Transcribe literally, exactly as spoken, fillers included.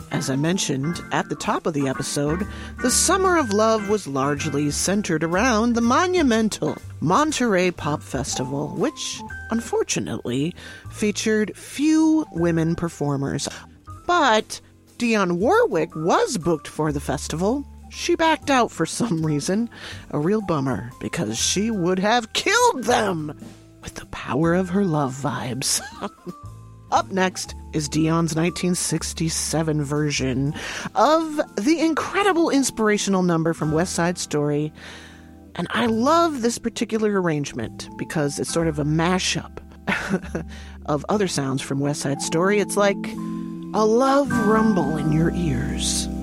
As I mentioned at the top of the episode, the Summer of Love was largely centered around the monumental Monterey Pop Festival, which, unfortunately, featured few women performers. But Dionne Warwick was booked for the festival. She backed out for some reason. A real bummer, because she would have killed them with the power of her love vibes. Up next is Dionne's nineteen sixty-seven version of the incredible inspirational number from West Side Story. And I love this particular arrangement because it's sort of a mashup of other sounds from West Side Story. It's like a love rumble in your ears.